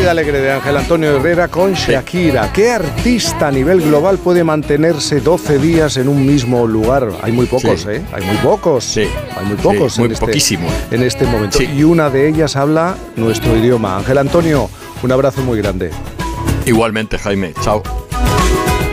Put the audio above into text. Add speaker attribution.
Speaker 1: vida alegre de Ángel Antonio Herrera con Shakira. ¿Qué artista a nivel global puede mantenerse 12 días en un mismo lugar? Hay muy pocos, ¿eh? Hay muy pocos.
Speaker 2: Sí.
Speaker 1: Hay muy pocos.
Speaker 2: Muy poquísimos.
Speaker 1: En este momento.
Speaker 2: Sí.
Speaker 1: Y una de ellas habla nuestro idioma. Ángel Antonio, un abrazo muy grande.
Speaker 2: Igualmente, Jaime. Chao.